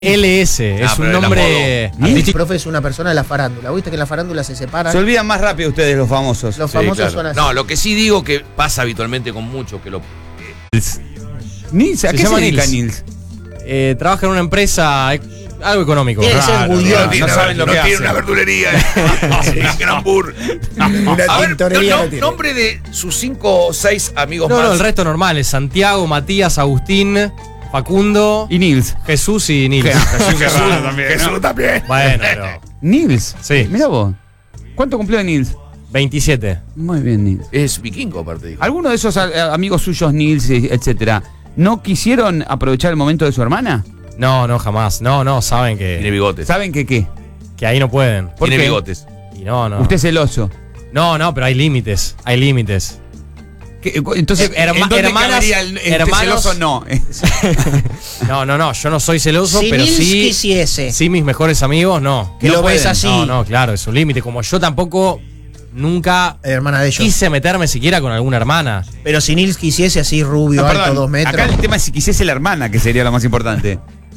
LS, es un nombre. Nils, profe, es una persona de la farándula. ¿Viste que en la farándula se separan? Se olvidan más rápido ustedes, los famosos. Los famosos claro. son así. No, lo que sí digo que pasa habitualmente con muchos que lo. Nils, ¿a Se qué se llama dedica Nils. Nils? Trabaja en una empresa, algo económico. Tiene que ser Gudión. no saben lo que tiene hacen. una verdulería. Un Grambur. Una A ver, tintorería no tiene. nombre de sus 5 o 6 amigos No, más. no, el resto normal es Santiago, Matías, Agustín, Facundo, Y Nils. Jesús y Nils. Jesús también. Bueno, pero. Nils. Sí. Mira vos. ¿Cuánto cumplió Nils? 27. Muy bien, Nils. Es vikingo, aparte. Dijo. ¿Alguno de esos amigos suyos, Nils, etcétera, no quisieron aprovechar el momento de su hermana? No, jamás. No, saben Tiene que bigotes. ¿Saben que qué? ahí no pueden. ¿Por Tiene qué? bigotes. Y no. Usted es celoso. No, pero hay límites. Hay límites. Entonces, ¿en dónde hermanas- cabería el hermanos- celoso? No. No, yo no soy celoso, Si pero Nils sí. quisiese Sí, mis mejores amigos, no. que no lo ves pueden. así, No, claro, es un límite. Como yo tampoco nunca hermana de ellos. quise meterme siquiera con alguna hermana. Pero si Nils quisiese así rubio, No, alto, perdón, 2 metros. acá el tema es si quisiese la hermana, que sería lo más importante.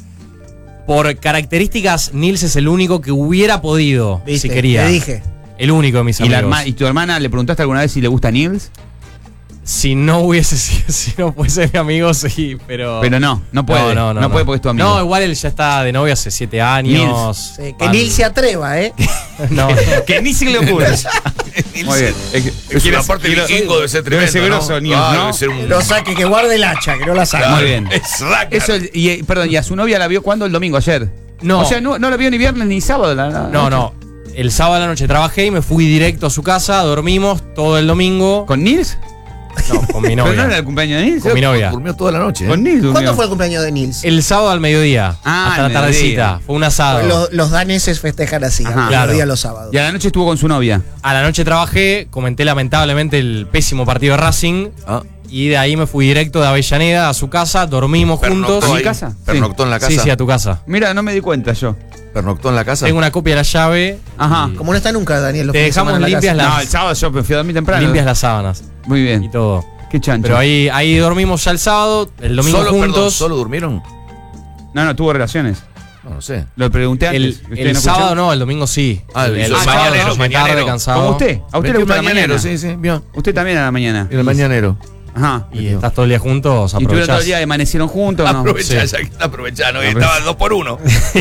Por características, Nils es el único que hubiera podido, ¿Viste? si quería. Te dije. El único de mis ¿Y, amigos. ¿Y tu hermana le preguntaste alguna vez si le gusta Nils? Si no hubiese sido, si no fuese mi amigo, sí, pero. Pero no puede. No puede porque es tu amigo. No, igual él ya está de novio hace 7 años. Sí, que Nils se atreva, ¿eh? No. Que ni se le ocurre. Muy bien. Es una parte vikingo debe ser tremendo. ser ¿no? grosso, Nils, Ah, ¿no? debe ser un. Lo saque, que guarde el hacha, que no la saque. Muy bien. Es raca. Eso, perdón, ¿y a su novia la vio cuándo? El domingo, ayer. No. O sea, no la vio ni viernes ni sábado. No. El sábado a la noche trabajé y me fui directo a su casa, dormimos todo el domingo. ¿Con Nils? No, con mi ¿Pero no era novia. el cumpleaños de Nils? Con mi novia. Durmió toda la noche. ¿eh? Con Nils durmió. ¿Cuándo fue el cumpleaños de Nils? El sábado al mediodía. Ah, hasta al la tardecita. mediodía. Fue un asado. Los daneses festejan así, Ajá. al Claro. mediodía los sábados. Y a la noche estuvo con su novia. A la noche trabajé, comenté lamentablemente el pésimo partido de Racing. Ah, Y de ahí me fui directo de Avellaneda a su casa, dormimos juntos. ¿A mi ahí. casa? Pernoctó en la casa. Sí, a tu casa. Mira, no me di cuenta yo. Pernoctó en la casa. Tengo una copia de la llave. Ajá. Como no está nunca, Daniel, los Te fines de dejamos semana en la limpias casa. No, el sábado yo me fui a dormir temprano. Limpias las sábanas Muy y bien. todo. Qué chancho. Pero ahí dormimos ya el sábado, el domingo Solo, juntos. perdón, ¿solo durmieron? No, tuvo relaciones. No sé. Lo pregunté antes. El ¿Usted no sábado escuchó? no, el domingo sí. Ah, el sábado mañanero, llegué mañanero. tarde, cansado. Como usted. A usted le gusta la mañana. Sí, vio. Usted también a la mañana. En el mañanero. Ajá. Y estás todo el día juntos, ¿Y tuvieron todo aprovechás. el día, amanecieron juntos o no? Aprovechá, Sí. ya aprovechá, ¿no? Estaba 2 por 1.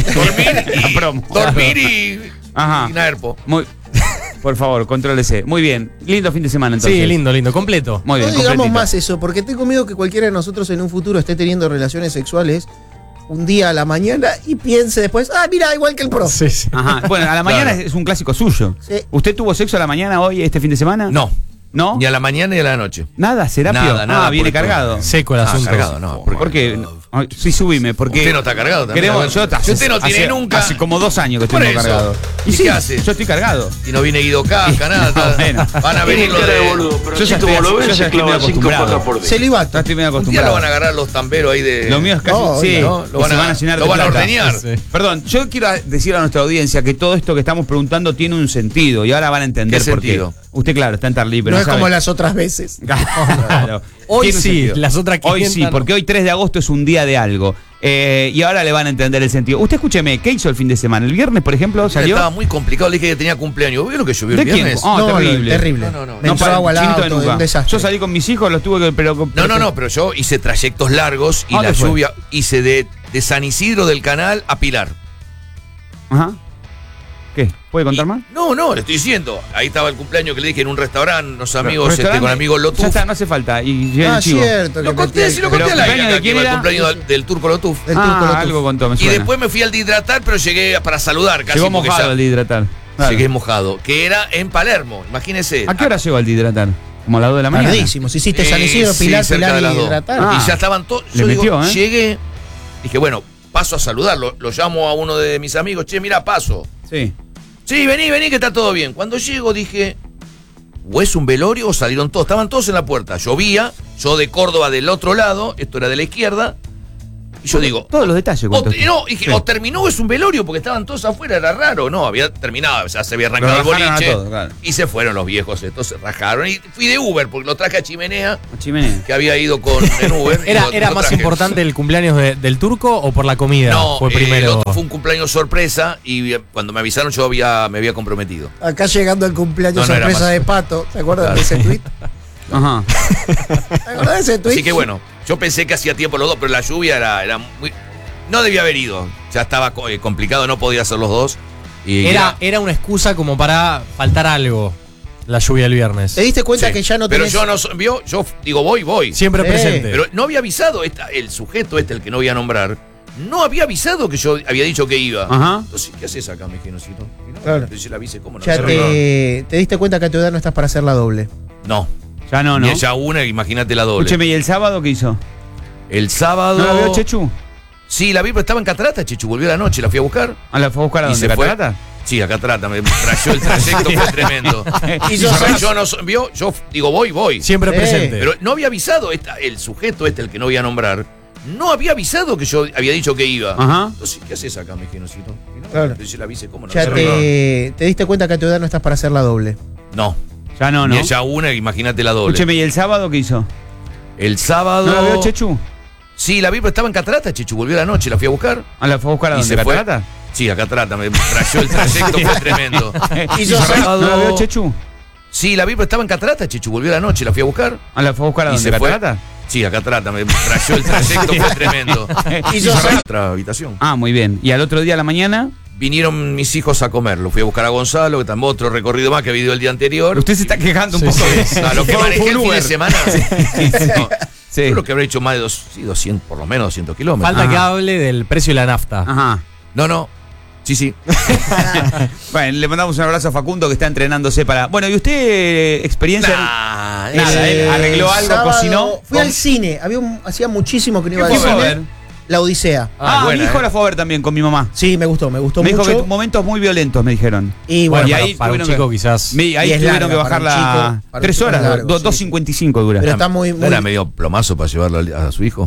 Dormir y Ajá. Naerpo. Muy, por favor, contrólese. Muy bien. Lindo fin de semana entonces. Sí, lindo, completo. Muy No bien, digamos completito. más eso, porque tengo miedo que cualquiera de nosotros en un futuro esté teniendo relaciones sexuales un día a la mañana y piense después, mira, igual que el profe. Sí. Ajá. Bueno, a la mañana Claro. es un clásico suyo. Sí. ¿Usted tuvo sexo a la mañana hoy, este fin de semana? No. ¿No? Ni a la mañana ni a la noche. Nada, Serapio. Nada, viene por esto. cargado. Seco el asunto. Cargado, no. ¿Por qué? Ay, sí, subime, porque. Usted no está cargado también. Queremos, A ver, si usted no tiene hace- nunca. Hace como 2 años que Por estoy eso. cargado. ¿Y sí, qué hace? Yo estoy cargado. Y no viene Guido Casca, nada. Bueno. Van a venir los Tiene cara de de. boludo, pero Yo así ya como estoy- lo yo ven, ya se estoy clava medio 5 acostumbrado. patas por día. Celibato. Ya estoy medio Un día acostumbrado. lo van a agarrar los tamberos ahí de. Lo mío es casi. No, sí, no, y se van a llenar lo de van a plata. ordeñar. Sí. Perdón, yo quiero decir a nuestra audiencia que todo esto que estamos preguntando tiene un sentido y ahora van a entender ¿Qué por qué. sentido? Usted, claro, está en Tarlí, pero No es sabe. como las otras veces. Claro. Hoy Tiene un sí, sentido. las otras Hoy 500 sí, no. porque hoy 3 de agosto es un día de algo. Y ahora le van a entender el sentido. Usted escúcheme, ¿qué hizo el fin de semana? El viernes, por ejemplo, salió. Estaba muy complicado, le dije que tenía cumpleaños. ¿Vio lo que llovió el ¿De quién? viernes? Oh, No, terrible. terrible. No. Me entró para- agua al chinito de auto, nuca. un desastre. Yo salí con mis hijos, los tuve que. No, pero yo hice trayectos largos y ¿A la dónde fue? lluvia hice de San Isidro del Canal a Pilar. Ajá. ¿Qué? ¿Puede contar más? No, le estoy diciendo. Ahí estaba el cumpleaños que le dije en un restaurante, unos amigos, ¿Restaurante? con amigos Ya Lotuf. está, no hace falta. Y llega el chivo. Cierto. Lo que conté, metí sí lo ahí. conté al Pero, aire ¿cumpleaños acá, de quién que iba era? el cumpleaños del Turco Lotuf. Del Turco Lotuf. Algo contó, me Y suena. después me fui al de hidratar, pero llegué para saludar casi. Llegó porque mojado ya- el de hidratar. Claro. Llegué mojado. Que era en Palermo, imagínese. ¿A qué hora llegó el de hidratar? ¿Como a las 2 de la mañana? Tardísimos. Hiciste San Isidro, Sí, Pilar, cerca Pilar de las y 2. hidratar. Ah. Y ya estaban todos. Le Yo digo, metió, ¿eh? llegué. Dije, bueno, paso a saludarlo. Lo llamo a uno de mis amigos. Che, mira, paso. Sí. Sí, vení, que está todo bien. Cuando llego dije, o es un velorio o salieron todos. Estaban todos en la puerta. Llovía, yo de Córdoba del otro lado, esto era de la izquierda. Y yo digo, Todos los detalles. o, cuento. no, dije, Sí. o terminó o es un velorio porque estaban todos afuera, era raro. No, había terminado, ya se había arrancado el Lo rajaron a boliche. todos, claro. Y se fueron los viejos, entonces rajaron. Y fui de Uber porque lo traje a Chimenea, Chimenea. que había ido en Uber. y ¿Era lo más traje. importante el cumpleaños del turco o por la comida? No, Fue el primero. otro fue un cumpleaños sorpresa y cuando me avisaron yo me había comprometido. Acá llegando al cumpleaños No, no era sorpresa más. de Pato. ¿Se acuerdan Claro. de ese tweet? Ajá. ¿Te acuerdas de ese tweet? Así que bueno, yo pensé que hacía tiempo los dos, pero la lluvia era muy... No debía haber ido, ya estaba complicado, no podía hacer los dos. Y Era una excusa como para faltar algo, la lluvia del viernes. ¿Te diste cuenta sí. que ya no Pero tenés... yo no yo digo voy. Siempre Sí. presente. Pero no había avisado, el sujeto el que no voy a nombrar, no había avisado que yo había dicho que iba. Ajá. Entonces, ¿qué haces acá, me dijeron? Si no, Claro. yo le avise, ¿cómo no? Ya No, te diste cuenta que a tu edad no estás para hacer la doble. No. Ya no, Ni ¿no? ella una, imagínate la doble. Escúcheme, ¿y el sábado qué hizo? El sábado. ¿No la veo Chechu? Sí, la vi, pero estaba en Catarata, Chechu. Volvió la noche, la fui a buscar. ¿A la fue a buscar a ¿Y dónde? se fue? ¿Catarata? Sí, a Catarata. Me trayó el trayecto, fue tremendo. Y Y yo yo digo voy. Siempre Sí. presente. Pero no había avisado, el sujeto el que no voy a nombrar, no había avisado que yo había dicho que iba. Ajá. Entonces, ¿qué haces acá, me dijeron? Si no, Claro. yo le avise, ¿cómo no? Ya te diste cuenta que a tu edad no estás para hacer la doble. No. Ya no, Ni ¿no? ella una, imagínate la doble. Escúcheme, ¿y el sábado qué hizo? El sábado. ¿No la veo Chechu? Sí, la vi, pero estaba en Catarata, Chechu. Volvió la noche, la fui a buscar. ¿A la fue a buscar a ¿Y dónde? se fue? ¿Catarata? Sí, a Catarata. Me trayó el trayecto, fue tremendo. Y yo ¿No la veo Chechu? Sí, la vi, pero estaba en Catarata, Chechu. Volvió la noche, la fui a buscar. ¿A la fue a buscar a ¿Y dónde? se fue? ¿Catarata? Sí, a Catarata. Me trayó el trayecto, fue tremendo. Y yo Otra habitación. Ah, muy bien. ¿Y al otro día a la mañana? Vinieron mis hijos a comer. Lo fui a buscar a Gonzalo, que también otro recorrido más que había ido el día anterior. Usted se está quejando un Sí, poco sí. de A lo que Fue manejé un el fin de Uber. semana. No, Sí. Yo creo que habré hecho más de 200, por lo menos 200 kilómetros. Falta que Ajá. hable del precio de la nafta. Ajá. No. Sí. Bueno, le mandamos un abrazo a Facundo que está entrenándose para. Bueno, ¿y usted experiencia? Nah, Nada, él arregló algo, sábado cocinó. Fui al cine. Hacía muchísimo que no iba al ¿Qué fue a cine. ver? La Odisea. Ah, buena, mi hijo la fue a ver también con mi mamá. Sí, me gustó Me mucho. dijo que momentos muy violentos, me dijeron. Y Bueno, bueno, y para, ahí para un tuvieron chico que- quizás. Ahí Y es tuvieron larga que para un bajarla chico, para un 3 chico horas, es largo, sí. 2.55 dura. pero está muy, muy... Era medio plomazo para llevarlo a su hijo.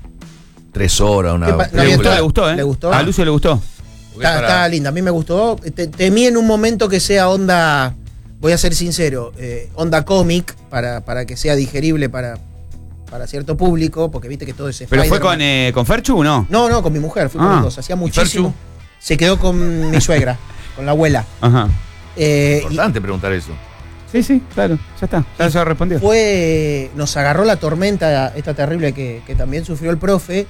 3 horas, una ¿Qué pa- no, Le y gustó, está- le gustó, ¿eh? ¿Le gustó? A Lucio le gustó. Está linda, a mí me gustó. Temí en un momento que sea onda, voy a ser sincero, onda cómic, para que sea digerible para cierto público, porque viste que todo es ¿Pero fue Spider-Man. con Ferchu o no? No, con mi mujer, fui con Ah. los dos, hacía muchísimo. Ferchu? Se quedó con mi suegra, con la abuela. Ajá. Y Importante preguntar eso. Sí, claro, ya está. Ya se respondió. nos agarró la tormenta esta terrible que también sufrió el profe,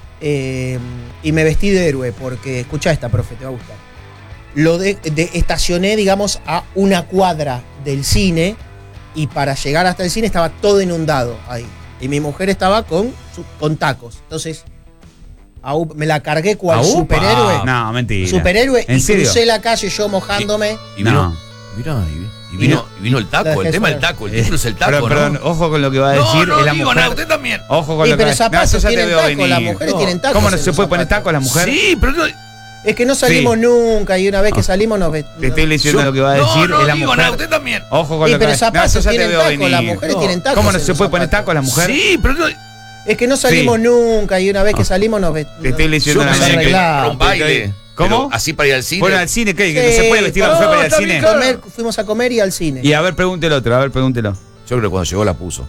y me vestí de héroe, porque, escuchá esta, profe, te va a gustar. Estacioné, digamos, a una cuadra del cine, y para llegar hasta el cine estaba todo inundado ahí. Y mi mujer estaba con tacos. Entonces, me la cargué cual ¡Aupa! superhéroe. No, mentira. Superhéroe, ¿En y serio? crucé la calle yo mojándome. Y No. vino el taco. La El dejé tema sola. del taco. El título es el taco, Perdón, ¿no? ojo con lo que va a decir. No, es la digo mujer. nada, usted también. Ojo con Sí, lo pero que zapatos eso ya te tienen veo taco, venir. las mujeres tienen tacos ¿Cómo no en se los puede poner zapatos. taco a la mujer? Sí, pero no, Es que no salimos Sí. nunca, y una vez que salimos nos Te estoy leyendo lo que va a no, decir. no es la digo mujer. nada, usted también. Ojo con Sí, lo que pero va a decir. zapatos Eso ya te tienen veo taco, venir. las mujeres tienen tacos ¿Cómo no en se los puede poner zapatos. taco a la mujer? Sí, pero no, Es que no salimos nunca, y una vez que salimos nos Te estoy leyendo yo la nos pensé que mente. arreglamos. era un baile. ¿Cómo? Pero así para ir al cine. Fueron al cine, ¿qué? ¿Que no se puede vestir la mujer para ir al está cine? bien, Fuimos a comer y al cine. Y a ver, pregúntelo otro, a ver, pregúntelo. Yo creo que cuando llegó la puso.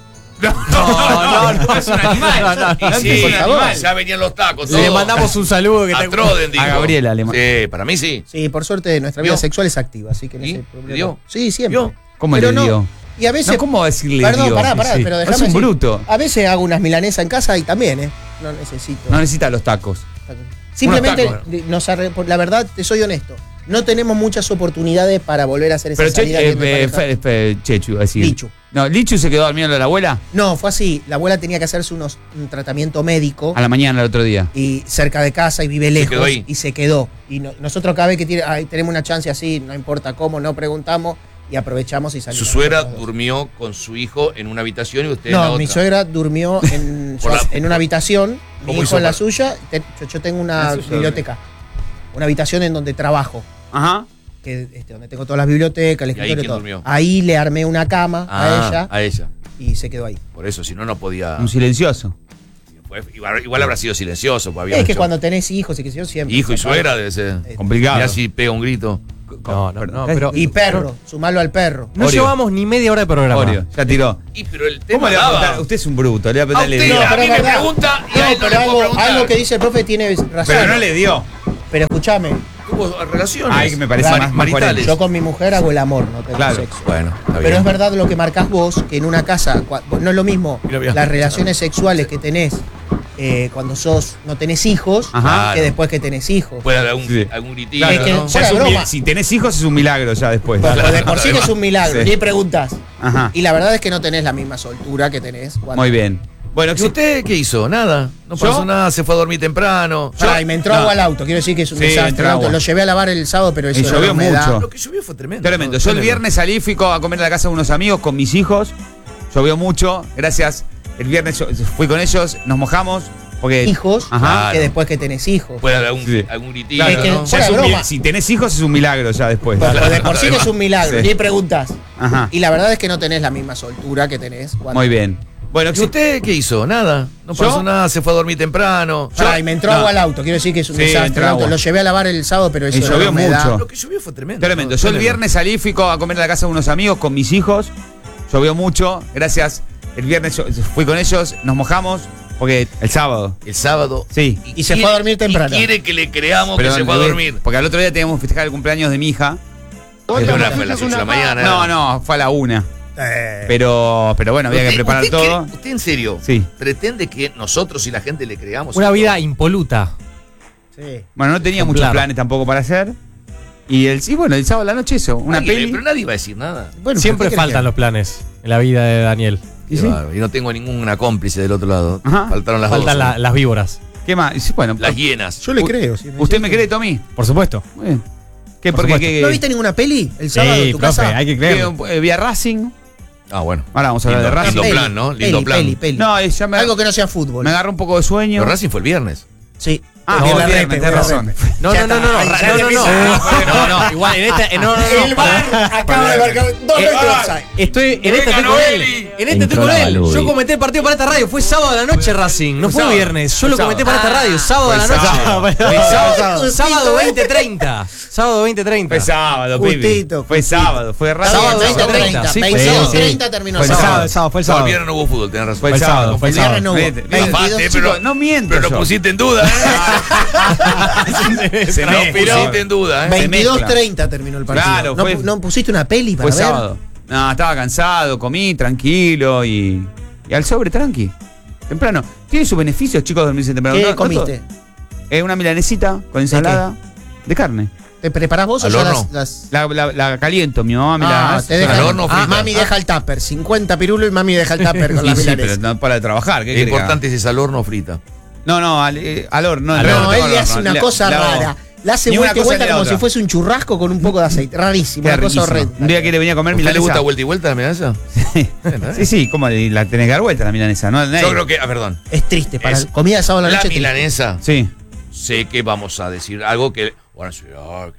No, es un animal. Y sí, por favor. ya venían los tacos. Le todo. mandamos un saludo que a Troden, digo. A Gabriela le mando. Sí, para mí sí. Sí, por suerte nuestra vida ¿Vio? sexual es activa, así que no ¿Y? hay problema. ¿Le dio? Sí, siempre. ¿Vio? ¿Cómo Pero le no, dio? Y a veces. No, ¿cómo decirle Perdón, dio? pará, Sí. pero Es déjame un decir. bruto. A veces hago unas milanesas en casa y también, no necesito. No necesita los tacos. Simplemente, Unos la verdad, te soy honesto, no tenemos muchas oportunidades para volver a hacer esa Pero salida bien de pareja. Chechu, iba a decir. Lichu. No, Lichu se quedó durmiendo a la abuela No, fue así. La abuela tenía que hacerse un tratamiento médico a la mañana el otro día. y cerca de casa y vive lejos quedó ahí. y se quedó. Y nosotros cada vez que tenemos una chance así, no importa cómo, no preguntamos y aprovechamos y salimos. Su suegra nosotros dos. durmió con su hijo en una habitación y usted en la No, otra. mi suegra durmió en, Por la- en una habitación, mi ¿Cómo hijo hizo en la para- suya. Yo tengo una La suya, biblioteca, una habitación en donde trabajo. Ajá. Donde tengo todas las bibliotecas, el ¿Y ahí escritorio, quién todo. durmió? Ahí le armé una cama a ella A ella. y se quedó ahí. Por eso, si no, no podía. Un silencioso. Pues, igual habrá sido silencioso. Pues, había Es que mucho- cuando tenés hijos y que sé yo siempre. Hijo y suegra debe ser Complicado. Mirá si pega un grito. No, pero Y perro, sumalo al perro. no Oreo. llevamos ni media hora de programa. Oreo, ya tiró. Pero el ¿Cómo tema le va a daba- contar? Usted es un bruto, le va a A preguntarle. usted, No, a pero mí es me verdad. pregunta y a él no pero le puedo preguntar. algo que dice el profe tiene razón. Pero no le dio. Pero escúchame, Tuvo relaciones. Ay, que me parece Claro, más maritales. coherente. yo con mi mujer hago el amor, no tengo Claro. sexo. Bueno, está bien. Pero es verdad lo que marcás vos, que en una casa, no es lo mismo Mira. las relaciones sexuales que tenés cuando no tenés hijos, Ajá. que después que tenés hijos. Puede haber Sí. algún gritito, Es que- ¿no? Ya fuera es un broma. si tenés hijos es un milagro ya después. Pues, Claro, de por sí que es un milagro, Sí. ni preguntas. Ajá. Y la verdad es que no tenés la misma soltura que tenés cuando. Muy bien. Bueno, ¿Y usted qué hizo? Nada. No ¿Yo? pasó nada, se fue a dormir temprano. Pará, y me entró no. agua al auto, quiero decir que es un Sí, desastre. entró el auto. agua. Lo llevé a lavar el sábado, pero eso Y de llovió la humedad. mucho. Lo que llovió fue tremendo. tremendo. ¿no? Yo el Tremendo. viernes salí, fui a comer a la casa de unos amigos con mis hijos. Llovió mucho, gracias. El viernes fui con ellos, nos mojamos. Porque, Hijos, Ajá. Claro. que después que tenés hijos. Puede haber Sí. algún gritito, Es que- ¿no? Ya es fuera un broma. si tenés hijos es un milagro ya después. Pues, Claro, de por sí que es un milagro, Sí. ni preguntas. Ajá. Y la verdad es que no tenés la misma soltura que tenés cuando. Muy bien. Bueno, ¿Y usted qué hizo? Nada. No ¿Yo? pasó nada, se fue a dormir temprano. Pará, y me entró no. agua al auto, quiero decir que es un Sí, desastre. entró el auto. agua. Lo llevé a lavar el sábado, pero eso Y de la llovió humedad. mucho. Lo que llovió fue tremendo. tremendo. ¿no? Yo el Tremendo. viernes salí, fui a comer a la casa de unos amigos con mis hijos. Llovió mucho, gracias. El viernes fui con ellos, nos mojamos. Porque el sábado. El sábado. Sí. Y se fue a dormir temprano. Y quiere que le creamos que Perdón, se fue a dormir. Porque al otro día teníamos que festejar el cumpleaños de mi hija. Pero no fue a las 8 de la mañana. No, fue a la 1. Pero bueno, había que preparar ¿Usted todo. ¿Usted en serio Sí. pretende que nosotros y la gente le creamos? Una esto? vida impoluta. Sí. Bueno, no tenía muchos Claro. planes tampoco para hacer. Y el sábado a la noche eso, una Nadie- peli. Pero nadie va a decir nada. Bueno, Siempre ¿por qué crees faltan que- los planes en la vida de Daniel. ¿Y Qué sí? bárbaro. Y no tengo ninguna cómplice del otro lado. Ajá. Faltaron las Faltan dos. las víboras. ¿Qué más? Y sí, bueno, Las hienas. Yo le creo. sí, ¿usted me cree, Tommy? Por supuesto. Muy bien. ¿Qué? Por Porque supuesto. ¿No viste ninguna peli el sábado en tu casa? hay que vi a Racing. Ah, bueno. Ahora vamos a hablar de Lindo, Racing. lindo Peli, plan, ¿no? Lindo peli, plan. peli. No, ya me, Algo que no sea fútbol. me agarró un poco de sueño. Pero Racing fue el viernes. Sí. Ah, Porque no, la bien, repe, tenés la razón. repe. No, Ya no, está, no, no, ahí ya no, te no, empieza- no, igual en esta, no, no, El VAR acaba de marcar dos veces offside. Estoy en esta estoy con él. En esta estoy con él. Yo comenté el partido para esta radio. Fue sábado a la noche Racing. No fue sábado. viernes. Yo lo Fue comenté sábado. para esta radio. Sábado a la Fue noche. sábado. Sábado 20:30. Sábado 20:30. Fue sábado, Justito, Fue justito. sábado, fue Racing. Sábado, Sábado 20:30, 20:30. sí, 22:30 terminó Fue el sábado. sábado. Fue el No, el sábado. viernes no hubo fútbol, tenés razón. Fue el sábado. Fue el El viernes no hubo. Vete, 22, Chicos, Chicos, no miento. Pero lo yo. pusiste en duda, ¿eh? Se Lo mezcló. pusiste en duda, ¿eh? 22:30 terminó el partido. Claro, ¿No, fue- no pusiste una peli para Fue ver? sábado. No, estaba cansado, comí tranquilo y al sobre tranqui. Temprano. Tiene sus beneficios, chicos, dormirse temprano. ¿Qué No, no comiste? todo. Una milanesita con ensalada de carne. ¿Te preparás vos ¿Al o ya horno? las- La caliento, mi mamá me Ah, la te deja al horno frita. Mami deja el tupper. 50 pirulos y mami deja el tupper con Sí, la sí, pero milanesa. no para trabajar. ¿qué Es querés que importante si es al horno o frita. haga? No, al horno. Al no, horno. No, tengo él le al hace horno. una cosa hago- rara. La hace Ni una vuelta y cosa vuelta ni la como otra. si fuese un churrasco con un poco de aceite. Rarísimo, Queda una cosa riquísimo. horrenda. Un día que le venía a comer ¿A usted le milanesa. gusta vuelta y vuelta la milanesa? Sí, sí, como la tenés que dar vuelta la milanesa, ¿no? Yo creo que, perdón. Es triste. Para Es- comida de sábado a la La noche. triste. milanesa, Sí. sé que vamos a decir algo que. Bueno, sí,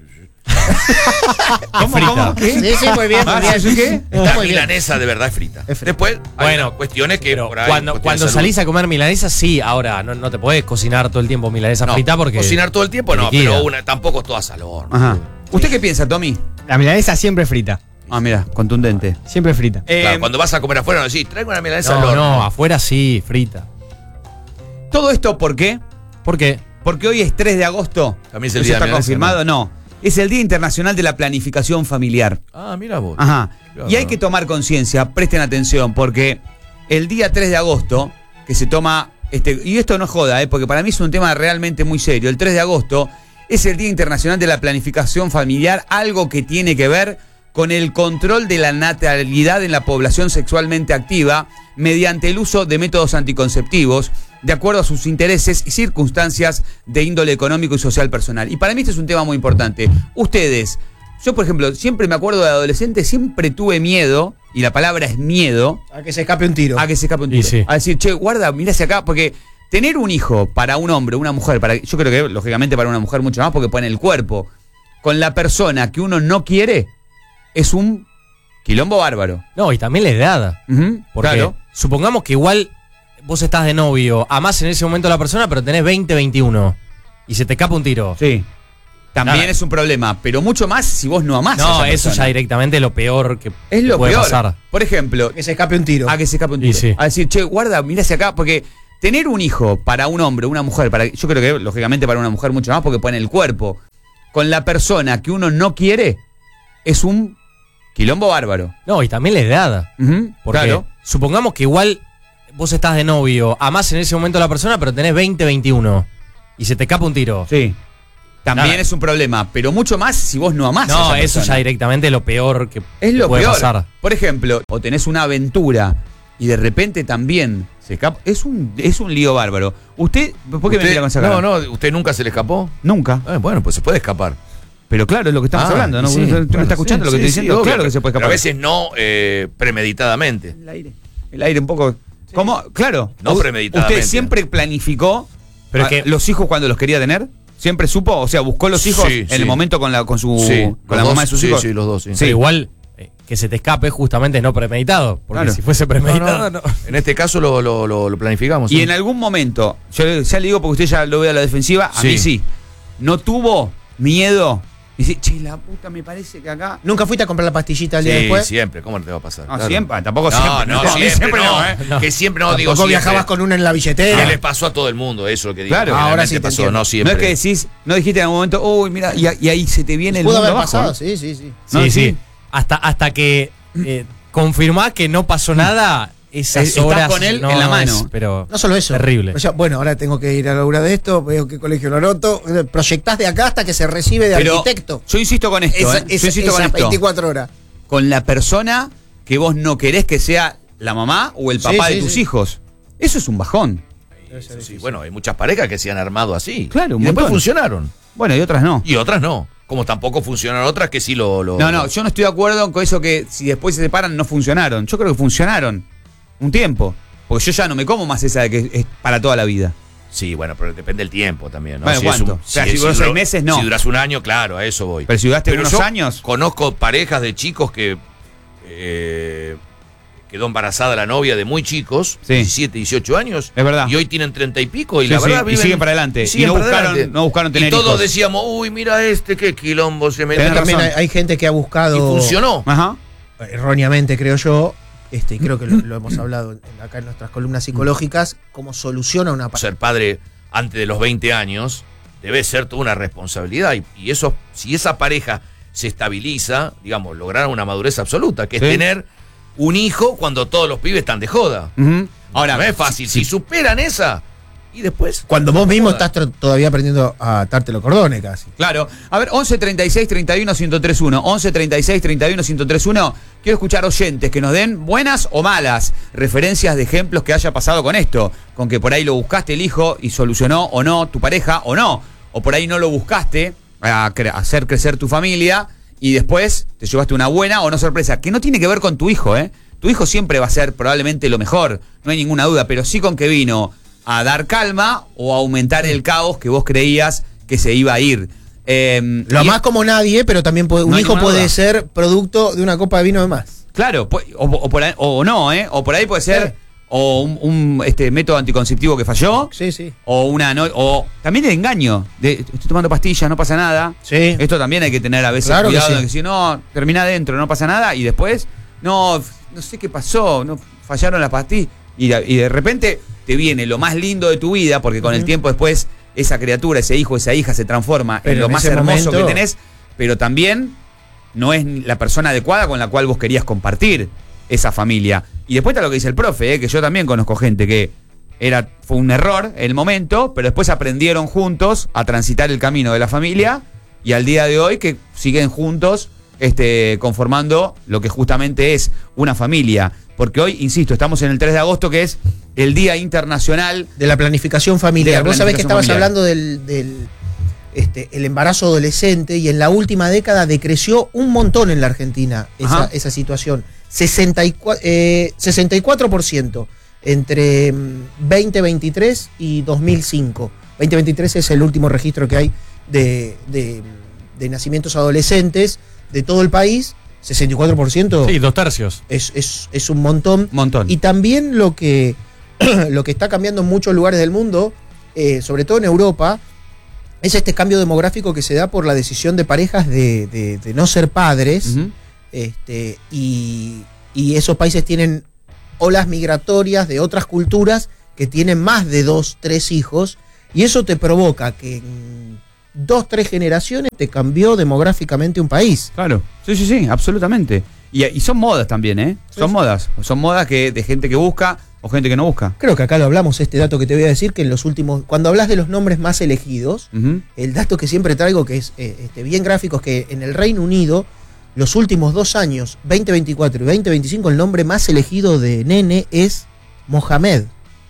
¿Cómo? ¿Qué? Sí, sí, muy bien. Ah, Muy bien. ¿sí, qué? Está la muy bien. milanesa de verdad es frita. Es frita. Después, hay Bueno, unas cuestiones que Pero por ahí. cuando cuestiones de salud. salís a comer milanesa, sí. Ahora, no te podés cocinar todo el tiempo milanesa No, frita porque. cocinar todo el tiempo no, liquida. pero tampoco todas al horno. Ajá. ¿Usted qué piensa, Tommy? La milanesa siempre frita. Ah, mira, contundente. Siempre frita. Claro, cuando vas a comer afuera, no decís, traigo una milanesa al No, horno. no, afuera sí, frita. ¿Todo esto por qué? ¿Por qué? Porque hoy es 3 de agosto. También es el ¿Eso día de está la milanesa, confirmado? No. Es el Día Internacional de la Planificación Familiar. Ah, mira vos. Ajá. Claro. Y hay que tomar conciencia, presten atención, porque el día 3 de agosto, que se toma, y esto no es joda, porque para mí es un tema realmente muy serio, el 3 de agosto es el Día Internacional de la Planificación Familiar, algo que tiene que ver con el control de la natalidad en la población sexualmente activa mediante el uso de métodos anticonceptivos, de acuerdo a sus intereses y circunstancias de índole económico y social personal. Y para mí este es un tema muy importante. Ustedes, yo por ejemplo, siempre me acuerdo de adolescente, siempre tuve miedo, y la palabra es miedo, A que se escape un tiro. a que se escape un Y tiro. sí. A decir, che, guarda, mirá hacia acá, porque tener un hijo para un hombre, una mujer, yo creo que lógicamente para una mujer mucho más, porque pone el cuerpo, con la persona que uno no quiere, es un quilombo bárbaro. No, y también la edad. Ujú, Porque claro. supongamos que igual vos estás de novio, amás en ese momento a la persona, pero tenés 20, 21 y se te escapa un tiro. Sí. También Nada. es un problema, pero mucho más si vos no amás a No, esa eso persona. ya directamente es lo peor que Es lo puede peor. pasar. Por ejemplo, Que se escape un tiro. a que se escape un Y tiro. sí. A decir, che, guarda, mirá hacia acá, porque tener un hijo para un hombre, una mujer, yo creo que lógicamente para una mujer mucho más, porque pone el cuerpo, con la persona que uno no quiere, es un quilombo bárbaro. No, y también la edad. Ujú, Porque claro. supongamos que igual vos estás de novio, amás en ese momento a la persona, pero tenés 20, 21 y se te escapa un tiro. Sí. También Nada. es un problema, pero mucho más si vos no amás a No, esa eso persona. ya directamente es lo peor que Es lo puede peor. pasar. Por ejemplo, o tenés una aventura y de repente también se escapa. Es un lío bárbaro. ¿Usted por qué me mira con esa cara? No, ¿usted nunca se le escapó? Nunca. Bueno, pues se puede escapar. Pero claro, es lo que estamos hablando, ¿no? Sí, ¿Tú no bueno, estás escuchando lo que sí, estoy sí, diciendo? obvio, Claro que se puede pero escapar. a veces no premeditadamente. El aire un poco. ¿Cómo? Claro. No premeditadamente. ¿Usted siempre planificó Pero a que- los hijos cuando los quería tener? ¿Siempre supo? O sea, buscó los hijos Sí, en sí. el momento con la Sí, mamá los de dos, sus sí, hijos. sí, los dos, sí. Pero igual que se te escape justamente es no premeditado. Porque Claro. si fuese premeditado, no. En este caso lo planificamos. Y ¿sí? en algún momento, yo ya le digo porque usted ya lo ve a la defensiva, a Sí. mí sí. ¿No tuvo miedo? Dice, che, la puta, me parece que acá. ¿Nunca fuiste a comprar la pastillita el día Sí, después? siempre. ¿Cómo no te va a pasar? No, Claro. siempre, tampoco No, siempre. no, a mí siempre no. no. Que siempre no, digo Tampoco siempre. viajabas con una en la ¿Qué billetera. le pasó a todo el mundo? Eso es lo que digo. Claro. Ahora sí Realmente te pasó, entiendo. no No siempre. es que decís, no dijiste en algún momento, uy, mira, y ahí se te viene el Pudo mundo haber abajo, pasado, ¿no? sí, sí, sí. No, Sí, sí. sí. Hasta que confirmás que no pasó nada, esas Estás horas. con él no, en la mano. es- pero No solo eso. Terrible. O sea, bueno, ahora tengo que ir a la obra de esto, veo qué colegio lo anoto. Proyectás de acá hasta que se recibe de Pero arquitecto. yo insisto con esto, yo insisto con esas esto. 24 horas. Con la persona que vos no querés que sea la mamá o el papá Sí, de sí, tus sí. hijos. Eso es un bajón. Eso sí. Bueno, hay muchas parejas que se han armado así. Claro, un y después montón. funcionaron. Bueno, y otras no. Y otras no. Como tampoco funcionaron otras que sí lo. No, yo no estoy de acuerdo con eso que si después se separan no funcionaron. Yo creo que funcionaron un tiempo. Porque yo ya no me como más esa de que es para toda la vida. Sí, bueno, pero depende del tiempo también, ¿no? Bueno, ¿cuánto? O sea, si duró 6 meses, no. Si duras un año, claro, a eso voy. Pero si duraste Pero unos yo años. Conozco parejas de chicos que quedó embarazada la novia de muy chicos, Sí. 17, 18 años. Es verdad. Y hoy tienen 30 y pico y Sí, la sí, verdad y siguen para adelante. siguen Y no para buscaron- adelante. no buscaron tener Y todos hijos. decíamos, uy, mira qué quilombo se metió. Tenés También razón. hay gente que ha buscado. Y funcionó. Ajá. Erróneamente, creo yo. Y creo que lo hemos hablado acá en nuestras columnas psicológicas, cómo soluciona una Ser padre antes de los 20 años debe ser toda una responsabilidad. Y eso, si esa pareja se estabiliza, digamos, lograr una madurez absoluta, que Sí. es tener un hijo cuando todos los pibes están de joda. Ujú. Ahora, No es fácil. Si superan esa, y después. Cuando vos mismo Joda. estás todavía aprendiendo a atarte los cordones casi. Claro. A ver, 11 36 31 1031. 11 36 31 1031. Quiero escuchar oyentes que nos den buenas o malas referencias de ejemplos que haya pasado con esto. Con que por ahí lo buscaste el hijo y solucionó o no tu pareja o no. O por ahí no lo buscaste a hacer crecer tu familia y después te llevaste una buena o no sorpresa. Que no tiene que ver con tu hijo, ¿eh? Tu hijo siempre va a ser probablemente lo mejor, no hay ninguna duda, pero sí con que vino a dar calma o a aumentar el caos que vos creías que se iba a ir. Lo Y- amás como nadie, pero también un No hay hijo ninguna puede duda. ser producto de una copa de vino de más. Claro, o no, ¿eh? O por ahí puede ser Sí. o un método anticonceptivo que falló, Sí, sí. o o también el engaño, de estoy tomando pastillas, no pasa nada. Sí. Esto también hay que tener a veces Claro que cuidado, sí. de que si no, termina adentro, no pasa nada, y después, no sé qué pasó, no fallaron las pastillas, y de repente te viene lo más lindo de tu vida, porque con el tiempo después esa criatura, ese hijo, esa hija se transforma Pero en lo en más ese hermoso momento- que tenés, pero también no es la persona adecuada con la cual vos querías compartir esa familia. Y después está lo que dice el profe, que yo también conozco gente que fue un error en el momento, pero después aprendieron juntos a transitar el camino de la familia y al día de hoy que siguen juntos conformando lo que justamente es una familia. Porque hoy, insisto, estamos en el 3 de agosto, que es el Día Internacional. De la planificación familiar. De la Vos sabés que estabas planificación hablando del el embarazo adolescente y en la última década decreció un montón en la Argentina Ajá. esa situación. 64% entre 2023 y 2005. 2023 es el último registro que hay de nacimientos adolescentes de todo el país. 64% Sí, 2/3. es un montón. Montón. Y también lo que lo que está cambiando en muchos lugares del mundo, sobre todo en Europa, es este cambio demográfico que se da por la decisión de parejas de no ser padres. Ujú. Y esos países tienen olas migratorias de otras culturas que tienen más de 2, 3 hijos, y eso te provoca que en 2, 3 generaciones te cambió demográficamente un país. Claro, sí, absolutamente. Y son modas también, ¿eh? Son modas. Son modas de gente que busca o gente que no busca. Creo que acá lo hablamos, este dato que te voy a decir, que en los últimos, cuando hablas de los nombres más elegidos, Ujú. el dato que siempre traigo, que es bien gráfico, es que en el Reino Unido, los últimos 2 años, 2024 y 2025, el nombre más elegido de nene es Mohamed.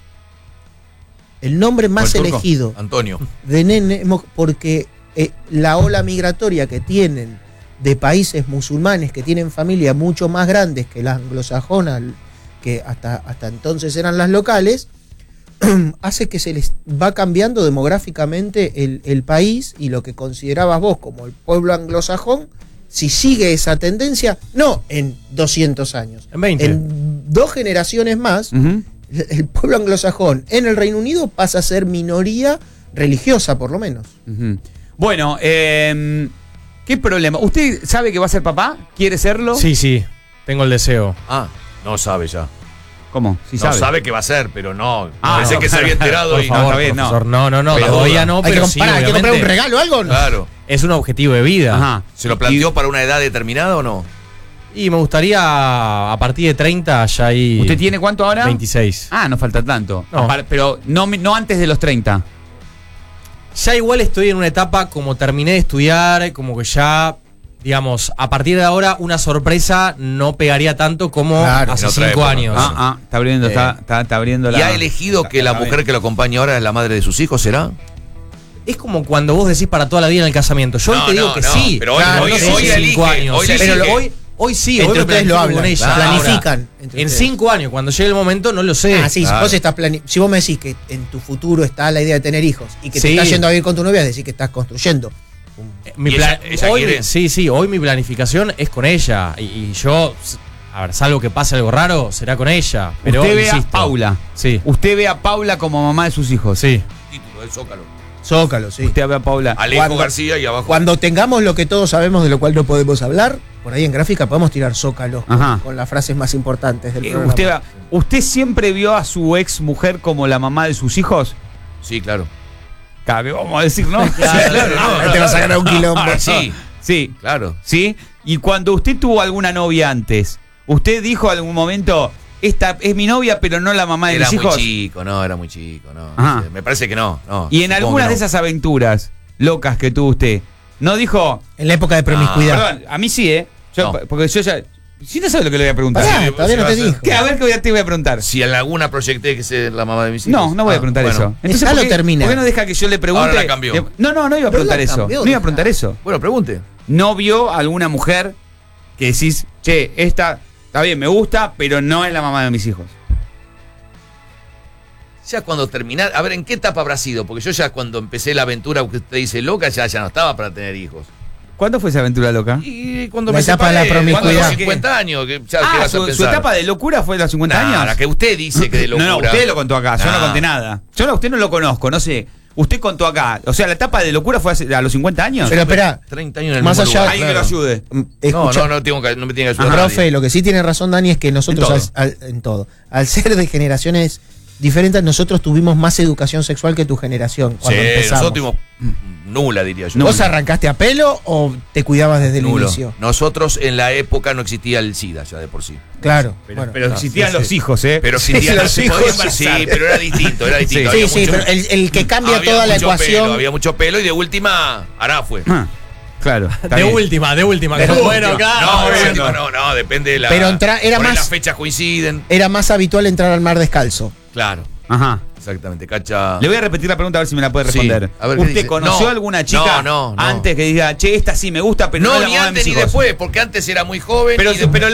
El nombre más ¿O el turco? elegido Antonio. de nene, porque la ola migratoria que tienen de países musulmanes que tienen familias mucho más grandes que las anglosajonas, que hasta entonces eran las locales, hace que se les va cambiando demográficamente el país, y lo que considerabas vos como el pueblo anglosajón, si sigue esa tendencia, no en 200 años, En 20. en 2 generaciones más, Ujú. el pueblo anglosajón en el Reino Unido pasa a ser minoría religiosa, por lo menos. Ujú. Bueno, ¿qué problema? ¿Usted sabe que va a ser papá? ¿Quiere serlo? Sí, tengo el deseo. Ah, no sabe ya. ¿Cómo? Sí No sabe qué va a ser, pero no. Ah, Pensé no, que se había enterado Por y. favor, está bien, no. profesor, no, Pero todavía no, Hay que pero sí, comprar, hay que comprar un obviamente. regalo o algo, ¿no? Claro. Es un objetivo de vida. Ajá. ¿Se lo planteó para una edad determinada o no? Y me gustaría, a partir de 30, ya ahí... ¿Usted tiene cuánto ahora? 26. Ah, no falta tanto. No. Pero no antes de los 30. Ya igual estoy en una etapa, como terminé de estudiar, como que ya, digamos, a partir de ahora una sorpresa no pegaría tanto como Claro, hace en otra 5 época. años. Está abriendo, está abriendo la... ¿Y ha elegido que la mujer que lo acompaña ahora es la madre de sus hijos, será? Es como cuando vos decís para toda la vida en el casamiento. Yo hoy No, te digo no, que no, sí. pero hoy- Claro, hoy- no sé hoy si elige, 5 años. hoy Sí, elige. pero hoy sí, hoy Entre me ustedes lo planifico hablan, con ella. claro. Ahora, Planifican entre en ustedes. 5 años, cuando llegue el momento, no lo sé. Ah, sí, Claro. vos estás si vos me decís que en tu futuro está la idea de tener hijos y que te Sí. estás yendo a vivir con tu novia, es decir que estás construyendo. Mi ¿Y plan- ella hoy, quiere? sí, hoy mi planificación es con ella. Y yo, a ver, salvo que pase algo raro, será con ella. Pero Usted ve a insisto. Paula. Sí, Usted ve a Paula como mamá de sus hijos. sí. Título del Zócalo. Zócalo, sí. Usted ve a Paula. Alejo Cuando- García y abajo. Cuando tengamos lo que todos sabemos de lo cual no podemos hablar, por ahí en gráfica podemos tirar zócalos Ajá. con las frases más importantes del programa. ¿Usted siempre vio a su ex mujer como la mamá de sus hijos? Sí, claro. Cabe, vamos a decir, ¿no? Claro, no, te vas a ganar un quilombo. Sí, Sí, claro. sí. Y cuando usted tuvo alguna novia antes, ¿usted dijo en algún momento, esta es mi novia, pero no la mamá de Era mis muy hijos? chico, no, era muy chico, no. Ajá. Me parece que no. Y en supongo algunas que de no. esas aventuras locas que tuvo usted, ¿no dijo? En la época de promiscuidad. Perdón, a mí sí, ¿eh? No. Porque yo ya... Si no sabe lo que le voy a preguntar. Pará, Sí, todavía no va te a ser. dijo. ¿Qué? A ver qué te voy a preguntar. Si en alguna proyecté que sea la mamá de mis hijos. No voy a preguntar bueno. eso. Déjalo ¿por qué- terminar. ¿Por qué no deja que yo le pregunte? Ahora la cambió. No iba a preguntar la eso. cambió, No iba a deja. preguntar eso. Bueno, pregunte. ¿No vio alguna mujer que decís, che, esta está bien, me gusta, pero no es la mamá de mis hijos? Ya cuando terminar, a ver, ¿en qué etapa habrá sido? Porque yo ya cuando empecé la aventura que usted dice loca, ya no estaba para tener hijos. ¿Cuándo fue esa aventura loca? Y cuando La me etapa de la separé, cuando promiscuidad. tengo 50 años, que ya ¿qué Ah, vas a su pensar? etapa de locura fue de los 50 Nah, años. la que usted dice que de locura. No, usted lo contó acá, yo no Nah. conté nada. Usted no lo conozco, no sé. Usted contó acá. O sea, la etapa de locura fue a los 50 años. Pero espera, 30 años en el Más mismo allá- lugar. Alguien que lo ayude. escucha, No me tiene que ayudar. profe, nadie. lo que sí tiene razón Dani es que nosotros en todo, al ser de generaciones diferentes, nosotros tuvimos más educación sexual que tu generación Sí, cuando empezamos. nosotros tuvimos nula, diría yo. ¿Vos arrancaste a pelo o te cuidabas desde el Nulo. inicio? Nosotros en la época no existía el SIDA ya de por sí. Claro. Pero, bueno. existían sí, los sí. hijos, ¿eh? Pero existía los se hijos podía embarazar. sí, pero era distinto, Sí. había Sí, sí, mucho- pero el que cambia había toda la mucho ecuación. pelo, había mucho pelo y de última, Arafue. Ah, claro. está De bien. última. De Bueno, última. claro. No, muy de bien. última no, depende de la. Pero era por ahí más- las fechas coinciden. Era más habitual entrar al mar descalzo. Claro, Ajá. exactamente, cacha. Le voy a repetir la pregunta a ver si me la puede Sí, responder. a ver qué ¿Usted dice. conoció No, alguna chica no. antes que diga, che, esta sí me gusta, pero no, No, es la ni mamá de antes mis ni hijos? después, porque antes era muy joven. Pero, y después- pero